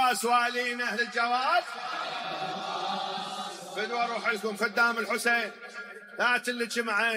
عباس والين أهل الجواز فدوا روح لكم فدام الحسين لا تلك معين.